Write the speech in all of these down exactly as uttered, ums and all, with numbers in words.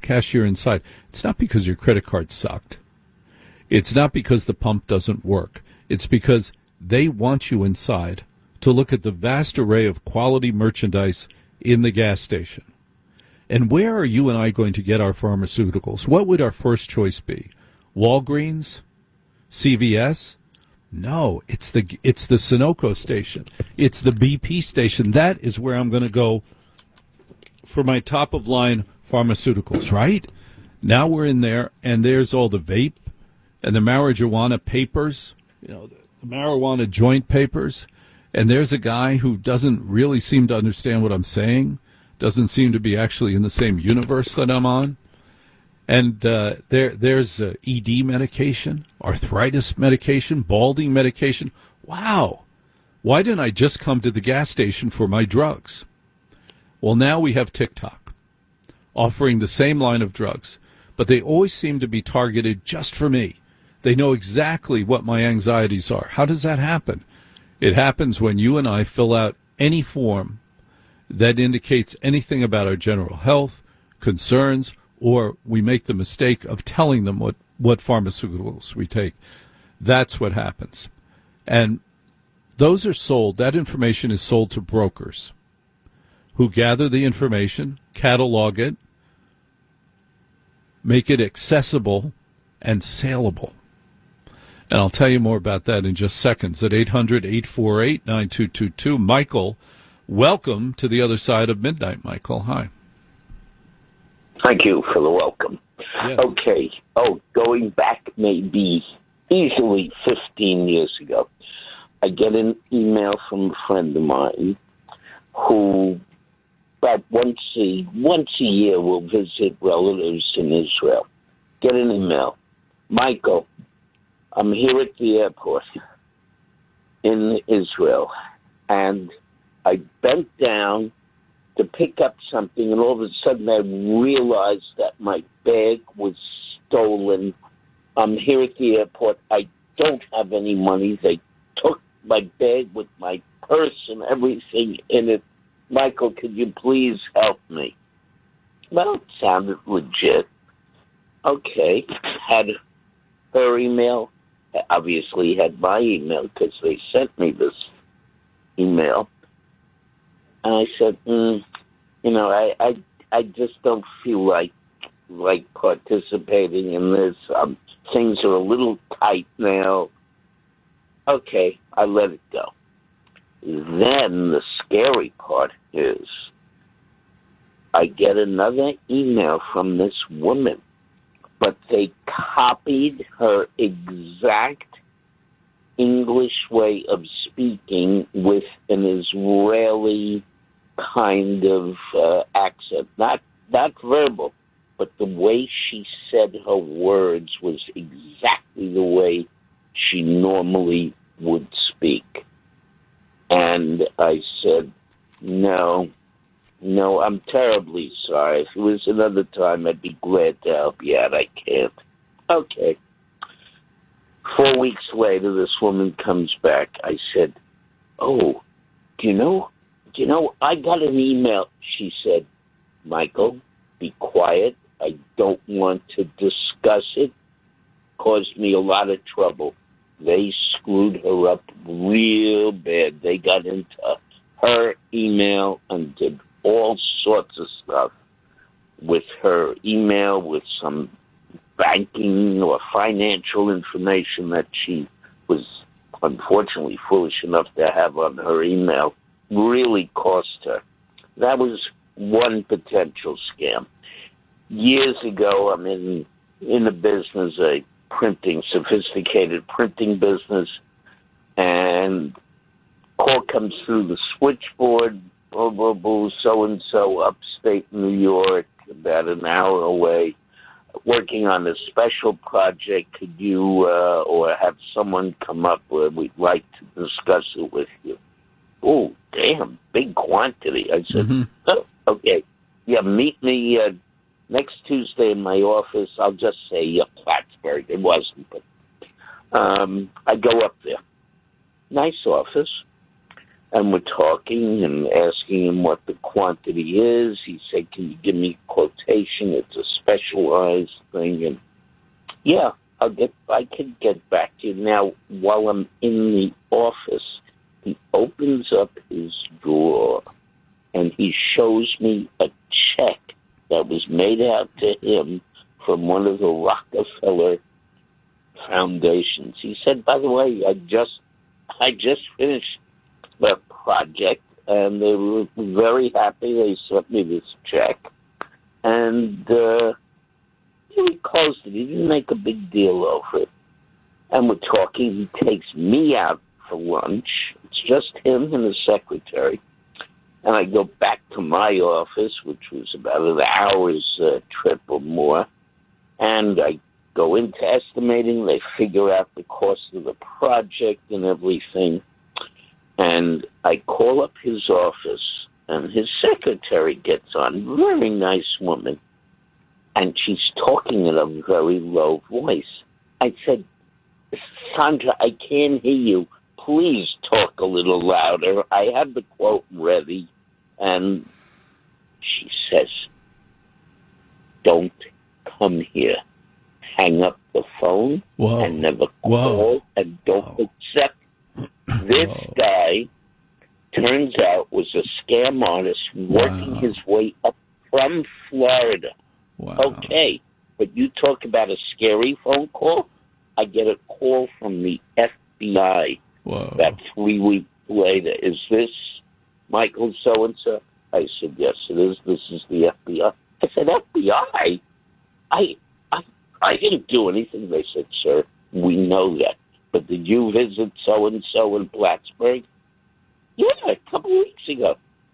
cashier inside, it's not because your credit card sucked. It's not because the pump doesn't work. It's because they want you inside to look at the vast array of quality merchandise in the gas station. And where are you and I going to get our pharmaceuticals? What would our first choice be? Walgreens? C V S? No, it's the it's the Sunoco station. It's the B P station. That is where I'm going to go for my top-of-line pharmaceuticals, right? Now we're in there, and there's all the vape and the marijuana papers, you know, the marijuana joint papers, and there's a guy who doesn't really seem to understand what I'm saying, doesn't seem to be actually in the same universe that I'm on. And uh, there, there's uh, E D medication, arthritis medication, balding medication. Wow. Why didn't I just come to the gas station for my drugs? Well, now we have TikTok offering the same line of drugs, but they always seem to be targeted just for me. They know exactly what my anxieties are. How does that happen? It happens when you and I fill out any form that indicates anything about our general health, concerns, or we make the mistake of telling them what, what pharmaceuticals we take. That's what happens. And those are sold, that information is sold to brokers who gather the information, catalog it, make it accessible and saleable. And I'll tell you more about that in just seconds at eight hundred, eight four eight, nine two two two. Michael, welcome to the other side of midnight, Michael. Hi. Thank you for the welcome. Yes. Okay. Oh, going back maybe easily fifteen years ago, I get an email from a friend of mine who about once a, once a year will visit relatives in Israel. Get an email. Michael, I'm here at the airport in Israel, and I bent down to pick up something, and all of a sudden I realized that my bag was stolen. I'm here at the airport. I don't have any money. They took my bag with my purse and everything in it. Michael, could you please help me? Well, it sounded legit. Okay. Had her email. Obviously had my email because they sent me this email. And I said, mm, you know, I, I I just don't feel like like participating in this. Um, things are a little tight now. Okay, I let it go. Then the scary part is I get another email from this woman, but they copied her exact English way of speaking with an Israeli kind of uh, accent. Not not verbal, but the way she said her words was exactly the way she normally would speak. And I said, no, no, I'm terribly sorry. If it was another time, I'd be glad to help you out. I can't. Okay. Four weeks later, this woman comes back. I said, oh, do you know, do you know, I got an email. She said, Michael, be quiet. I don't want to discuss it. Caused me a lot of trouble. They screwed her up real bad. They got into her email and did all sorts of stuff with her email, with some banking or financial information that she was unfortunately foolish enough to have on her email. Really cost her. That was one potential scam. Years ago, I'm in, in the business, a printing, sophisticated printing business, and call comes through the switchboard, blah, blah, blah, so-and-so, upstate New York, about an hour away, working on a special project. Could you uh, or have someone come up where we'd like to discuss it with you? Oh, damn, big quantity. I said, mm-hmm. oh, okay, yeah, meet me uh, next Tuesday in my office. I'll just say uh, Plattsburgh. It wasn't, but um, I go up there. Nice office. And we're talking and asking him what the quantity is. He said, can you give me a quotation? It's a specialized thing. And yeah, I'll get, I can get back to you. Now, while I'm in the office, he opens up his drawer and he shows me a check that was made out to him from one of the Rockefeller foundations. He said, by the way, I just, I just finished the project, and they were very happy. They sent me this check, and uh, he closed it. He didn't make a big deal over it. And we're talking. He takes me out for lunch. It's just him and the secretary. And I go back to my office, which was about an hour's uh, trip or more, and I go into estimating. They figure out the cost of the project and everything. And I call up his office, and his secretary gets on, very nice woman, and she's talking in a very low voice. I said, Sandra, I can't hear you. Please talk a little louder. I had the quote ready, and she says, don't come here. Hang up the phone Whoa. and never Whoa. call, and don't Whoa. accept. This Whoa. guy, turns out, was a scam artist working Wow. his way up from Florida. Wow. Okay, but you talk about a scary phone call. I get a call from the F B I Whoa. about three weeks later. Is this Michael so-and-so? I said, yes, it is. This is the F B I. I said, F B I? I, I, I didn't do anything. They said, sir, we know that. But did you visit so-and-so in Plattsburgh? Yeah, a couple of weeks ago.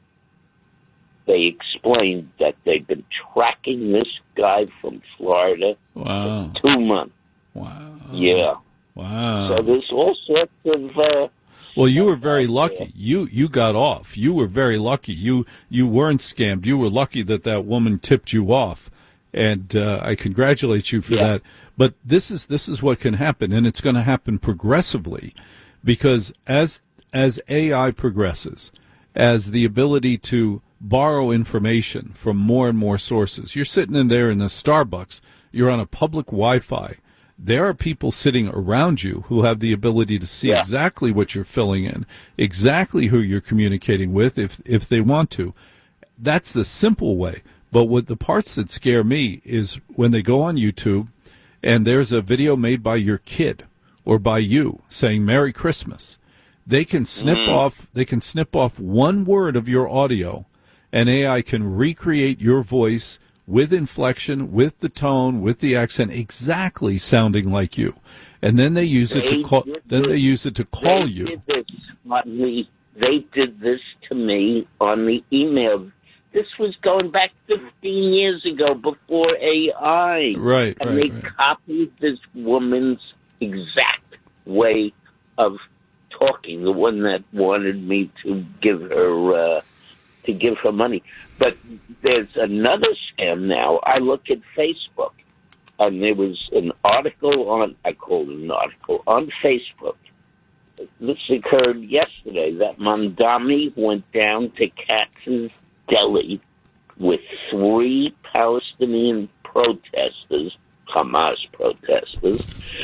They explained that they've been tracking this guy from Florida Wow. for two months. Wow. Yeah. Wow. So there's all sorts of... Uh, Well, you were very lucky. You you got off. You were very lucky. You you weren't scammed. You were lucky that that woman tipped you off, and uh, I congratulate you for Yeah. that. But this is this is what can happen, and it's going to happen progressively, because as as A I progresses, as the ability to borrow information from more and more sources, you're sitting in there in the Starbucks. You're on a public Wi-Fi. There are people sitting around you who have the ability to see Yeah. exactly what you're filling in, exactly who you're communicating with if if they want to. That's the simple way. But what the parts that scare me is when they go on YouTube and there's a video made by your kid or by you saying Merry Christmas. They can snip Mm. off they can snip off one word of your audio, and A I can recreate your voice with inflection, with the tone, with the accent, exactly sounding like you. And then they use it They to call. did Then this- they use it to call they you. Did this on the, they did this to me on the email. This was going back fifteen years ago, before A I. Right, And right, they right. copied this woman's exact way of talking, the one that wanted me to give her uh, to give her money. But there's another scam now. I look at Facebook, and there was an article on, I call it an article, on Facebook. This occurred yesterday, that Mandami went down to Katz's Deli with three Palestinian protesters, Hamas protesters,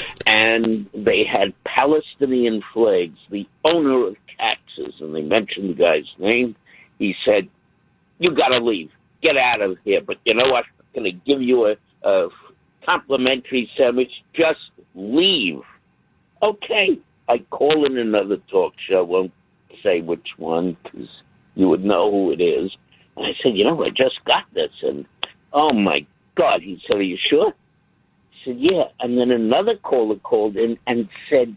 and they had Palestinian flags. The owner of Katz's, and they mentioned the guy's name, he said, you got to leave. Get out of here. But you know what? I'm going to give you a, a complimentary sandwich. Just leave. Okay. I call in another talk show. Won't say which one because you would know who it is. And I said, you know, I just got this. And, oh, my God. He said, are you sure? I said, yeah. And then another caller called in and said,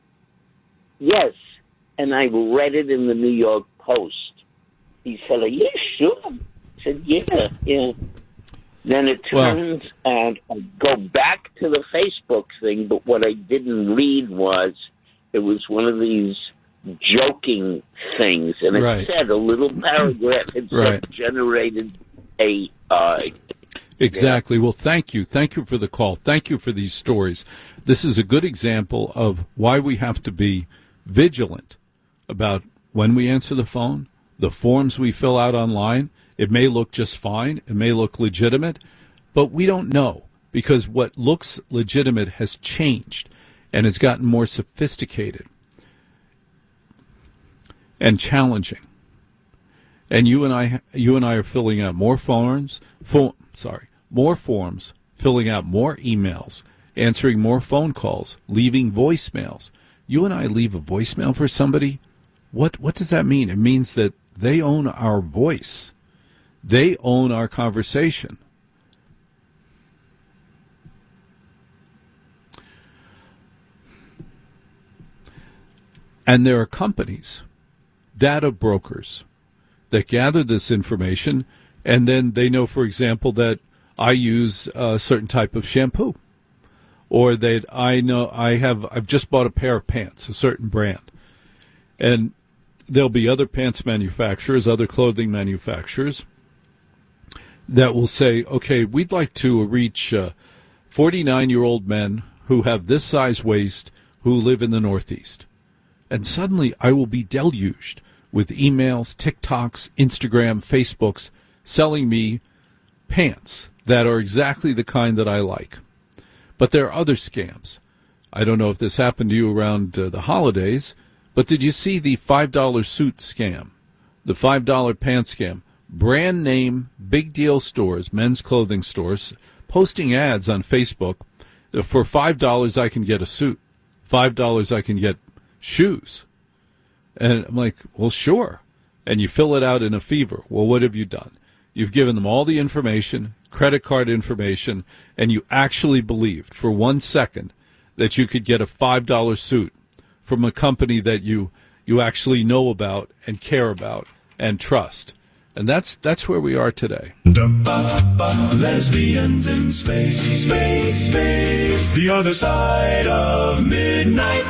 yes. And I read it in the New York Post. He said, are you sure? I said, yeah, yeah. Then it turns well, and I go back to the Facebook thing, but what I didn't read was it was one of these joking things, and it right. said a little paragraph. It right. said generated A I. Exactly. Yeah. Well, thank you. Thank you for the call. Thank you for these stories. This is a good example of why we have to be vigilant about when we answer the phone, the forms we fill out online, it may look just fine, it may look legitimate, but we don't know, because what looks legitimate has changed and has gotten more sophisticated and challenging. And you and I, you and I are filling out more forms, fo- sorry, more forms, filling out more emails, answering more phone calls, leaving voicemails. You and I leave a voicemail for somebody. What what does that mean? It means that they own our voice. They own our conversation. And there are companies, data brokers, that gather this information, and then they know, for example, that I use a certain type of shampoo, or that I know I have I've just bought a pair of pants, a certain brand, and there'll be other pants manufacturers, other clothing manufacturers that will say, okay, we'd like to reach uh, forty-nine-year-old men who have this size waist who live in the Northeast. And suddenly I will be deluged with emails, TikToks, Instagram, Facebooks selling me pants that are exactly the kind that I like. But there are other scams. I don't know if this happened to you around uh, the holidays, but did you see the five dollar suit scam, the five dollar pants scam? Brand name, big deal stores, men's clothing stores, posting ads on Facebook. For five dollars I can get a suit. five dollars I can get shoes. And I'm like, well, sure. And you fill it out in a fever. Well, what have you done? You've given them all the information, credit card information, and you actually believed for one second that you could get a five dollar suit from a company that you, you actually know about and care about and trust. And that's that's where we are today. Lesbians in space, space, space. The other side of midnight.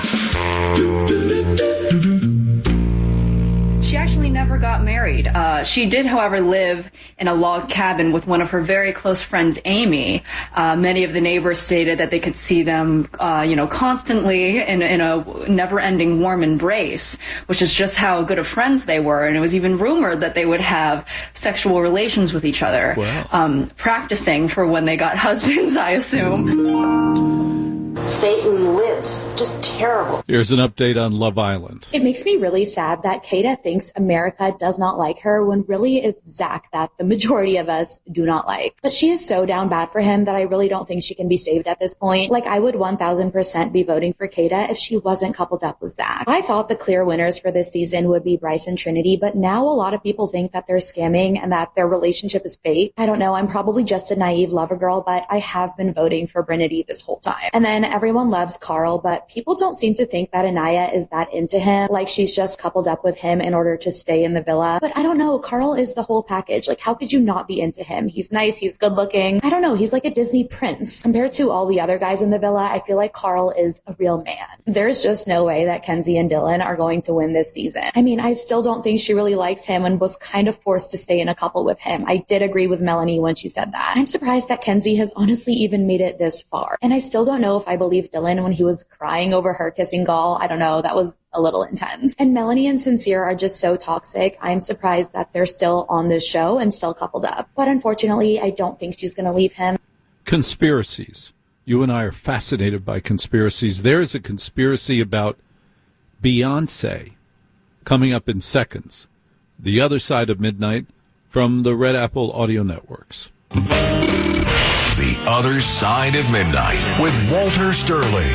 She actually never got married. Uh, she did, however, live in a log cabin with one of her very close friends, Amy. Uh, many of the neighbors stated that they could see them, uh, you know, constantly in, in a never-ending warm embrace, which is just how good of friends they were. And it was even rumored that they would have sexual relations with each other, wow. um, practicing for when they got husbands, I assume. Satan lives. Just terrible. Here's an update on Love Island. It makes me really sad that Kata thinks America does not like her when really it's Zach that the majority of us do not like. But she is so down bad for him that I really don't think she can be saved at this point. Like, I would one thousand percent be voting for Kata if she wasn't coupled up with Zach. I thought the clear winners for this season would be Bryce and Trinity, but now a lot of people think that they're scamming and that their relationship is fake. I don't know. I'm probably just a naive lover girl, but I have been voting for Brinity this whole time. And then everyone loves Carl, but people don't seem to think that Anaya is that into him. Like, she's just coupled up with him in order to stay in the villa. But I don't know. Carl is the whole package. Like, how could you not be into him? He's nice. He's good looking. I don't know. He's like a Disney prince. Compared to all the other guys in the villa, I feel like Carl is a real man. There's just no way that Kenzie and Dylan are going to win this season. I mean, I still don't think she really likes him and was kind of forced to stay in a couple with him. I did agree with Melanie when she said that. I'm surprised that Kenzie has honestly even made it this far. And I still don't know if I believe Dylan when he was crying over her kissing Gaul. I don't know. That was a little intense. And Melanie and Sincere are just so toxic. I'm surprised that they're still on this show and still coupled up. But unfortunately, I don't think she's going to leave him. Conspiracies. You and I are fascinated by conspiracies. There is a conspiracy about Beyonce coming up in seconds. The Other Side of Midnight from the Red Apple Audio Networks. The Other Side of Midnight with Walter Sterling.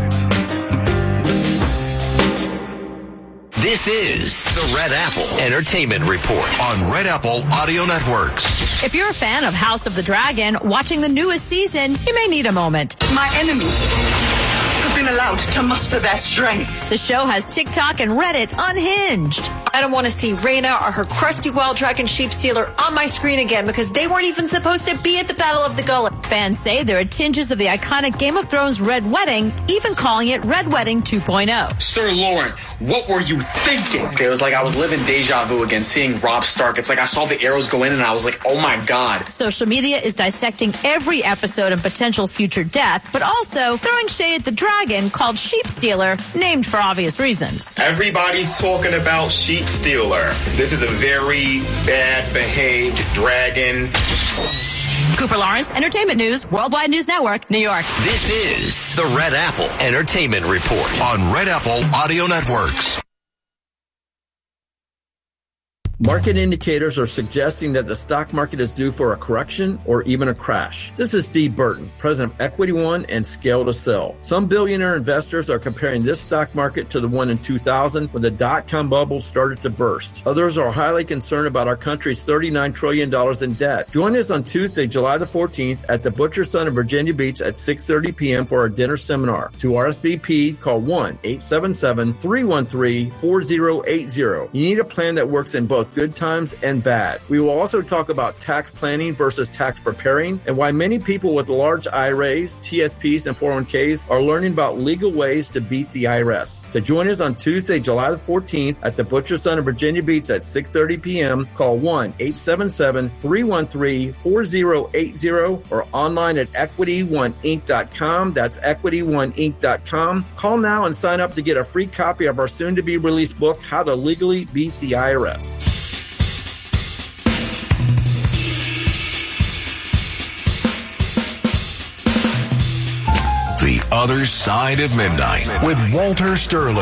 This is the Red Apple Entertainment Report on Red Apple Audio Networks. If you're a fan of House of the Dragon, watching the newest season, you may need a moment. My enemies have been allowed to muster their strength. The show has TikTok and Reddit unhinged. I don't want to see Rhaena or her crusty wild dragon sheep stealer on my screen again because they weren't even supposed to be at the Battle of the Gullet. Fans say there are tinges of the iconic Game of Thrones Red Wedding, even calling it Red Wedding two point oh. Sir Lauren, what were you thinking? Okay, it was like I was living deja vu again, seeing Robb Stark. It's like I saw the arrows go in and I was like, oh my God. Social media is dissecting every episode and potential future death, but also throwing shade at the dragon called Sheep Stealer, named for obvious reasons. Everybody's talking about Sheep Stealer. This is a very bad behaved dragon. Cooper Lawrence, Entertainment News, Worldwide News Network, New York. This is the Red Apple Entertainment Report on Red Apple Audio Networks. Market indicators are suggesting that the stock market is due for a correction or even a crash. This is Steve Burton, president of Equity One and Scale to Sell. Some billionaire investors are comparing this stock market to the one in two thousand when the dot-com bubble started to burst. Others are highly concerned about our country's thirty-nine trillion dollars in debt. Join us on Tuesday, July the fourteenth at the Butcher's Son in Virginia Beach at six thirty p.m. for our dinner seminar. To R S V P, call one eight seven seven, three one three, four zero eight zero. You need a plan that works in both good times and bad. We will also talk about tax planning versus tax preparing and why many people with large I R As, T S Ps, and four oh one k's are learning about legal ways to beat the I R S. To join us on Tuesday, July the fourteenth at the Butcher's Son in Virginia Beach at six thirty p.m., call one eight seven seven, three one three, four zero eight zero or online at equity one inc dot com. That's equity one inc dot com. Call now and sign up to get a free copy of our soon-to-be released book, How to Legally Beat the I R S. The Other Side of Midnight with Walter Sterling.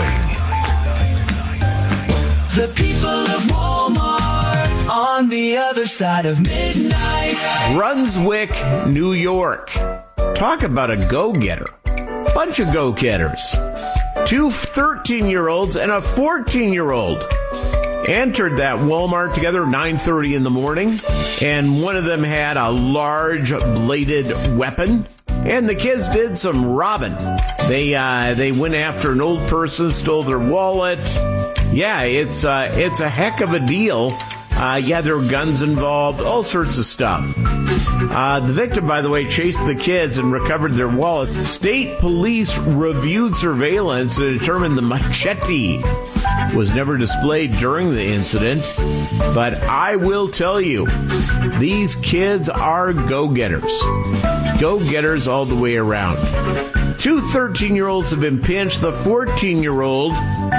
The people of Walmart on the other side of midnight. Brunswick, New York. Talk about a go-getter. Bunch of go-getters. Two thirteen-year-olds and a fourteen-year-old entered that Walmart together at nine thirty in the morning, and one of them had a large bladed weapon. And the kids did some robbing. They uh, they went after an old person, stole their wallet. Yeah, it's uh, it's a heck of a deal. Uh, yeah, there were guns involved, all sorts of stuff. Uh, the victim, by the way, chased the kids and recovered their wallets. State police reviewed surveillance and determined the machete was never displayed during the incident. But I will tell you, these kids are go-getters. Go-getters all the way around. Two thirteen-year-olds have been pinched. The fourteen-year-old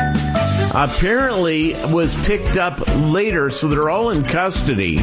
apparently was picked up later, so they're all in custody.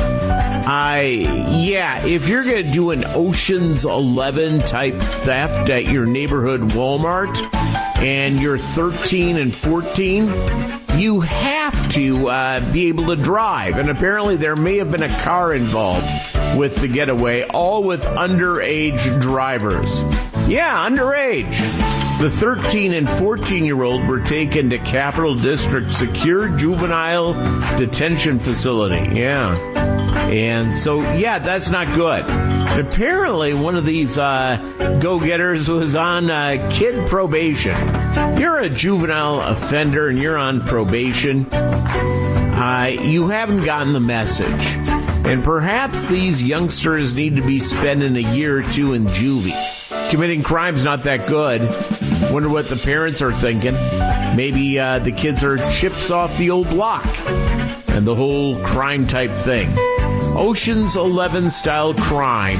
I, yeah, if you're going to do an Ocean's Eleven type theft at your neighborhood Walmart and you're thirteen and fourteen, you have to uh, be able to drive. And apparently there may have been a car involved with the getaway, all with underage drivers. Yeah, underage. The thirteen and fourteen-year-old were taken to Capital District Secure Juvenile Detention Facility. Yeah. And so, yeah, that's not good. Apparently, one of these uh, go-getters was on uh, kid probation. You're a juvenile offender and you're on probation. Uh, you haven't gotten the message. And perhaps these youngsters need to be spending a year or two in juvie. Committing crime's not that good. Wonder what the parents are thinking. Maybe uh, the kids are chips off the old block and the whole crime type thing. Ocean's Eleven style crime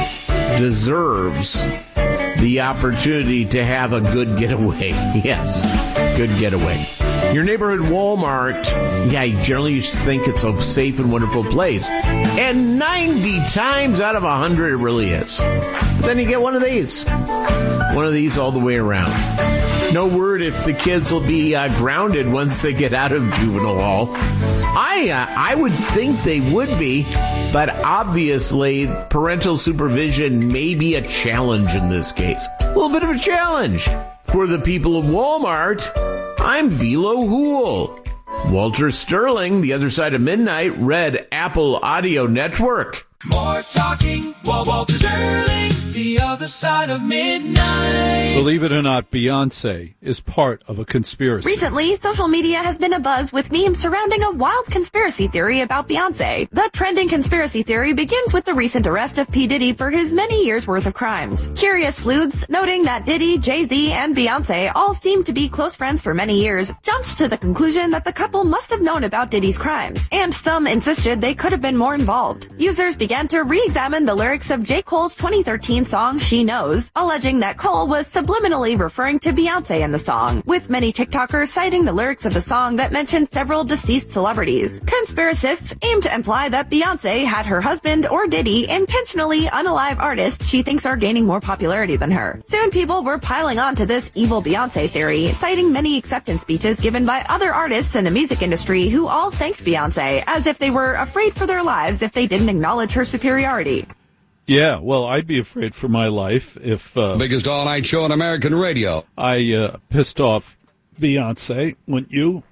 deserves the opportunity to have a good getaway. Yes, good getaway. Your neighborhood Walmart, yeah, generally you think it's a safe and wonderful place. And ninety times out of one hundred it really is. But then you get one of these. One of these all the way around. No word if the kids will be uh, grounded once they get out of juvenile hall. I uh, I would think they would be, but obviously parental supervision may be a challenge in this case. A little bit of a challenge. For the people of Walmart, I'm Velo Hool. Walter Sterling, The Other Side of Midnight, Red Apple Audio Network. More talking, Walter Sterling, The Other other side of midnight. Believe it or not, Beyonce is part of a conspiracy. Recently, social media has been abuzz with memes surrounding a wild conspiracy theory about Beyonce. The trending conspiracy theory begins with the recent arrest of P. Diddy for his many years' worth of crimes. Curious sleuths, noting that Diddy, Jay-Z, and Beyonce all seemed to be close friends for many years, jumped to the conclusion that the couple must have known about Diddy's crimes, and some insisted they could have been more involved. Users began to re-examine the lyrics of J. Cole's twenty thirteen song She Knows, alleging that Cole was subliminally referring to Beyonce in the song, with many TikTokers citing the lyrics of the song that mentioned several deceased celebrities. Conspiracists aim to imply that Beyonce had her husband or Diddy intentionally unalive artists she thinks are gaining more popularity than her. Soon people were piling on to this evil Beyonce theory, citing many acceptance speeches given by other artists in the music industry who all thanked Beyonce as if they were afraid for their lives if they didn't acknowledge her superiority. Yeah, well, I'd be afraid for my life if... Uh, Biggest all-night show on American radio. I uh, pissed off Beyonce, wouldn't you?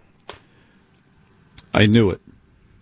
I knew it.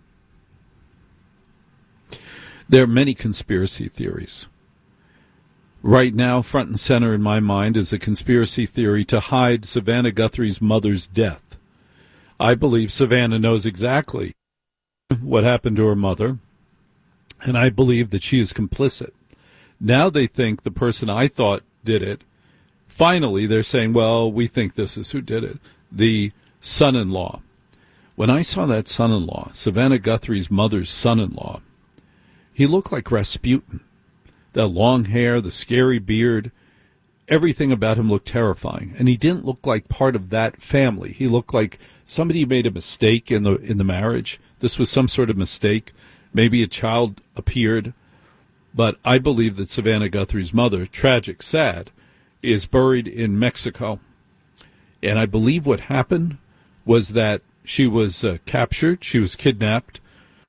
There are many conspiracy theories. Right now, front and center in my mind is a conspiracy theory to hide Savannah Guthrie's mother's death. I believe Savannah knows exactly what happened to her mother, and I believe that she is complicit. Now they think the person I thought did it, finally they're saying, well, we think this is who did it, the son-in-law. When I saw that son-in-law, Savannah Guthrie's mother's son-in-law, he looked like Rasputin. That long hair, the scary beard, everything about him looked terrifying. And he didn't look like part of that family. He looked like somebody made a mistake in the in the marriage. This was some sort of mistake. Maybe a child appeared. But I believe that Savannah Guthrie's mother, tragic, sad, is buried in Mexico. And I believe what happened was that she was uh, captured. She was kidnapped.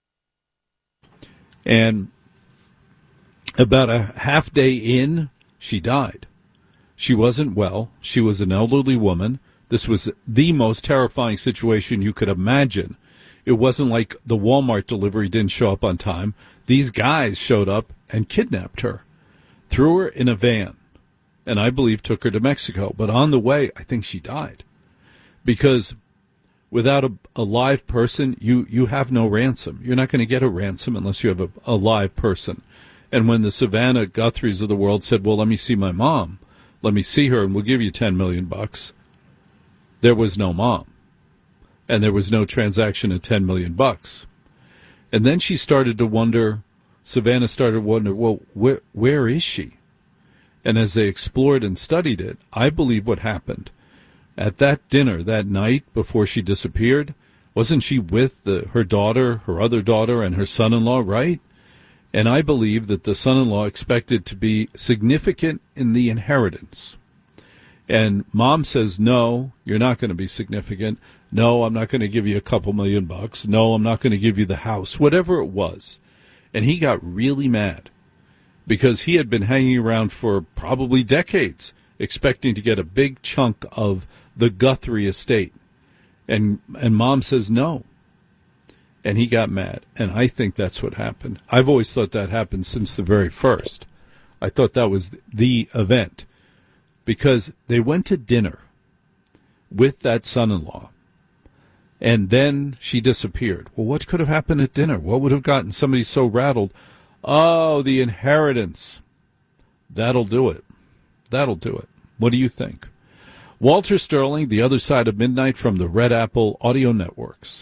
And about a half day in, she died. She wasn't well. She was an elderly woman. This was the most terrifying situation you could imagine. It wasn't like the Walmart delivery didn't show up on time. These guys showed up and kidnapped her, threw her in a van, and I believe took her to Mexico. But on the way, I think she died. Because without a, a live person, you, you have no ransom. You're not going to get a ransom unless you have a, a live person. And when the Savannah Guthries of the world said, well, let me see my mom, let me see her, and we'll give you ten million bucks, there was no mom. And there was no transaction of ten million bucks. And then she started to wonder, Savannah started to wonder, well, where, where is she? And as they explored and studied it, I believe what happened. At that dinner that night before she disappeared, wasn't she with the, her daughter, her other daughter, and her son-in-law, right? And I believe that the son-in-law expected to be significant in the inheritance. And mom says, no, you're not going to be significant. No, I'm not going to give you a couple million bucks. No, I'm not going to give you the house, whatever it was. And he got really mad because he had been hanging around for probably decades expecting to get a big chunk of the Guthrie estate. And, and mom says no. And he got mad, and I think that's what happened. I've always thought that happened since the very first. I thought that was the event, because they went to dinner with that son-in-law, and then she disappeared. Well, what could have happened at dinner? What would have gotten somebody so rattled? Oh, the inheritance. That'll do it. That'll do it. What do you think? Walter Sterling, The Other Side of Midnight from the Red Apple Audio Networks.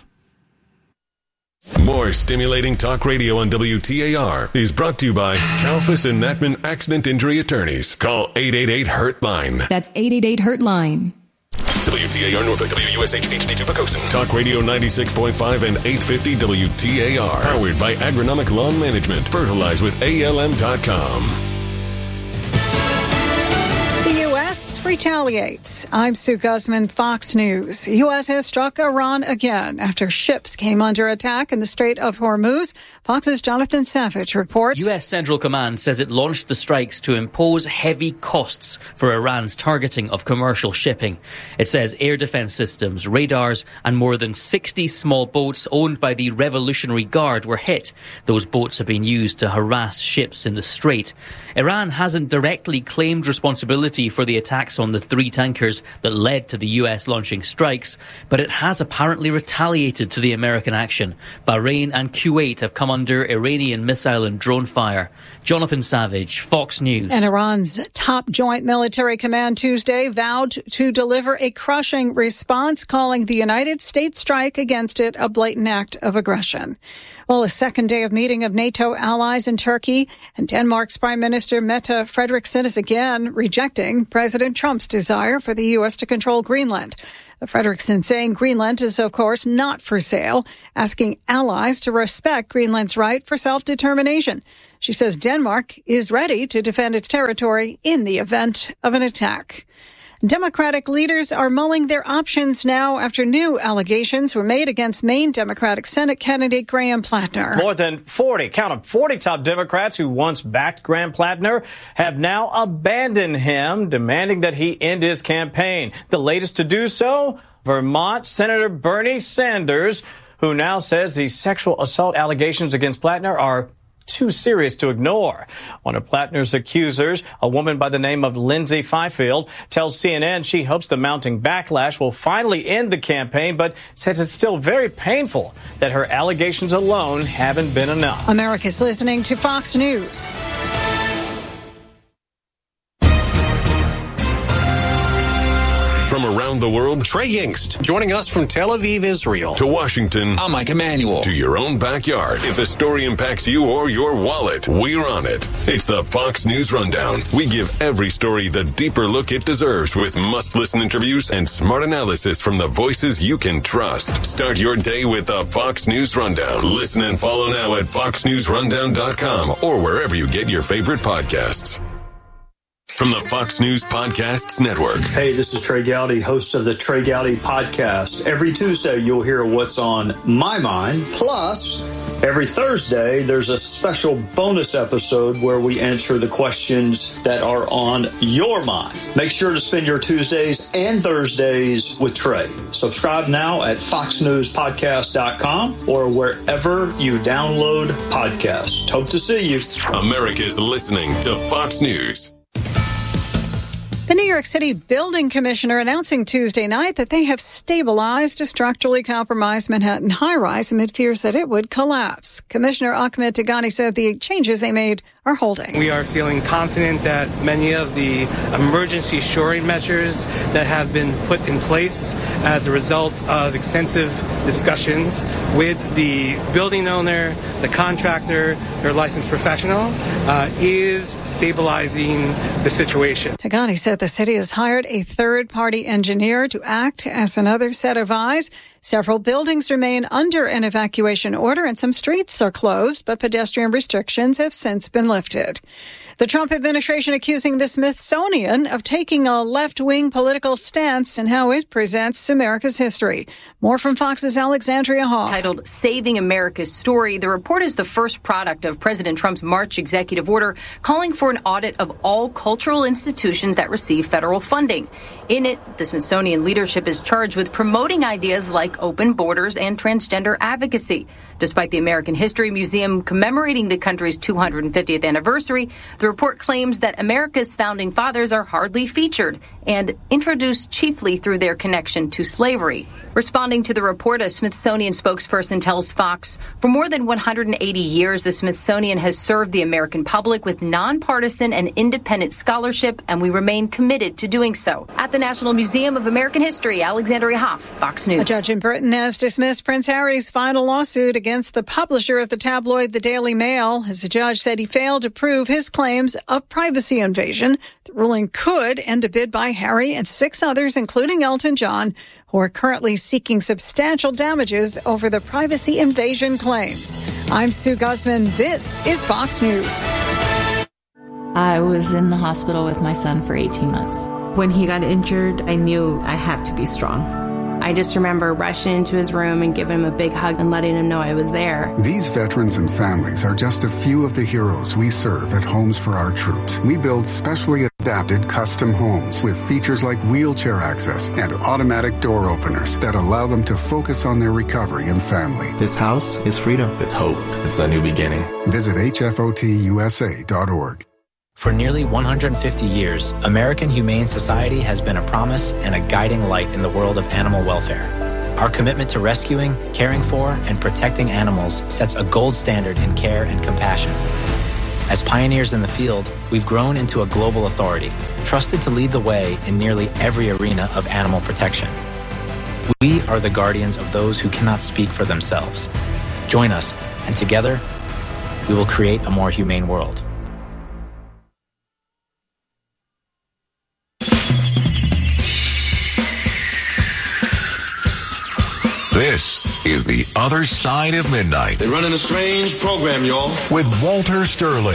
More stimulating talk radio on W T A R is brought to you by Kalfas and Natman Accident Injury Attorneys. Call eight eight eight, hurt line. That's eight eight eight, hurt line. W T A R Norfolk, W U S H, H D two Pocosin. Talk Radio ninety-six point five and eight fifty W T A R. Powered by Agronomic Lawn Management. Fertilize with A L M dot com. The U S retaliates. I'm Sue Guzman, Fox News. U S has struck Iran again after ships came under attack in the Strait of Hormuz. Fox's Jonathan Savage reports. U S Central Command says it launched the strikes to impose heavy costs for Iran's targeting of commercial shipping. It says air defense systems, radars, and more than sixty small boats owned by the Revolutionary Guard were hit. Those boats have been used to harass ships in the strait. Iran hasn't directly claimed responsibility for the attacks on the three tankers that led to the U S launching strikes, but it has apparently retaliated to the American action. Bahrain and Kuwait have come under Iranian missile and drone fire. Jonathan Savage, Fox News. And Iran's top joint military command Tuesday vowed to deliver a crushing response, calling the United States strike against it a blatant act of aggression. Well, a second day of meeting of NATO allies in Turkey, and Denmark's Prime Minister Mette Frederiksen is again rejecting President Trump's desire for the U S to control Greenland. Frederiksen saying Greenland is, of course, not for sale, asking allies to respect Greenland's right for self-determination. She says Denmark is ready to defend its territory in the event of an attack. Democratic leaders are mulling their options now after new allegations were made against Maine Democratic Senate candidate Graham Plattner. More than forty, count them, forty top Democrats who once backed Graham Plattner have now abandoned him, demanding that he end his campaign. The latest to do so, Vermont Senator Bernie Sanders, who now says the sexual assault allegations against Plattner are too serious to ignore. One of Plattner's accusers, a woman by the name of Lindsay Fifield, tells C N N she hopes the mounting backlash will finally end the campaign, but says it's still very painful that her allegations alone haven't been enough. America's listening to Fox News. From around the world, Trey Yingst, joining us from Tel Aviv, Israel. To Washington, I'm Mike Emanuel. To your own backyard. If a story impacts you or your wallet, we're on it. It's the Fox News Rundown. We give every story the deeper look it deserves with must-listen interviews and smart analysis from the voices you can trust. Start your day with the Fox News Rundown. Listen and follow now at fox news rundown dot com or wherever you get your favorite podcasts. From the Fox News Podcasts Network. Hey, this is Trey Gowdy, host of the Trey Gowdy Podcast. Every Tuesday, you'll hear what's on my mind. Plus, every Thursday, there's a special bonus episode where we answer the questions that are on your mind. Make sure to spend your Tuesdays and Thursdays with Trey. Subscribe now at fox news podcast dot com or wherever you download podcasts. Hope to see you. America's listening to Fox News. The New York City Building Commissioner announcing Tuesday night that they have stabilized a structurally compromised Manhattan high-rise amid fears that it would collapse. Commissioner Ahmed Tigani said the changes they made are holding. We are feeling confident that many of the emergency shoring measures that have been put in place as a result of extensive discussions with the building owner, the contractor, their licensed professional, uh, is stabilizing the situation. Tigani said the city has hired a third-party engineer to act as another set of eyes. Several buildings remain under an evacuation order and some streets are closed, but pedestrian restrictions have since been lifted. The Trump administration accusing the Smithsonian of taking a left-wing political stance in how it presents America's history. More from Fox's Alexandria Hall. Titled Saving America's Story, the report is the first product of President Trump's March executive order calling for an audit of all cultural institutions that receive federal funding. In it, the Smithsonian leadership is charged with promoting ideas like open borders and transgender advocacy. Despite the American History Museum commemorating the country's two hundred fiftieth anniversary, the report claims that America's founding fathers are hardly featured and introduced chiefly through their connection to slavery. Responding to the report, a Smithsonian spokesperson tells Fox, for more than one hundred eighty years, the Smithsonian has served the American public with nonpartisan and independent scholarship, and we remain committed to doing so. At the National Museum of American History, Alexandria Hoff, Fox News. A judge in Britain has dismissed Prince Harry's final lawsuit against the publisher of the tabloid The Daily Mail, as the judge said he failed to prove his claims of privacy invasion. The ruling could end a bid by Harry and six others, including Elton John, who are currently seeking substantial damages over the privacy invasion claims. I'm Sue Guzman. This is Fox News. I was in the hospital with my son for eighteen months. When he got injured, I knew I had to be strong. I just remember rushing into his room and giving him a big hug and letting him know I was there. These veterans and families are just a few of the heroes we serve at Homes for Our Troops. We build specially adapted custom homes with features like wheelchair access and automatic door openers that allow them to focus on their recovery and family. This house is freedom. It's hope. It's a new beginning. Visit H F O T U S A dot org. For nearly one hundred fifty years, American Humane Society has been a promise and a guiding light in the world of animal welfare. Our commitment to rescuing, caring for, and protecting animals sets a gold standard in care and compassion. As pioneers in the field, we've grown into a global authority, trusted to lead the way in nearly every arena of animal protection. We are the guardians of those who cannot speak for themselves. Join us, and together, we will create a more humane world. This is The Other Side of Midnight. They're running a strange program, y'all. With Walter Sterling.